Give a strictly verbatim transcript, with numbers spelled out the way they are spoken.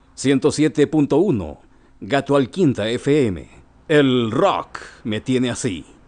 ciento siete punto uno, Gato Alquinta F M. El rock me tiene así.